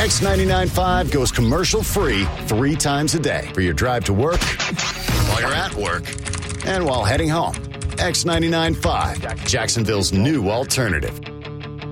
X99.5 goes commercial-free 3 times a day for your drive to work, while you're at work, and while heading home. X99.5, Jacksonville's new alternative.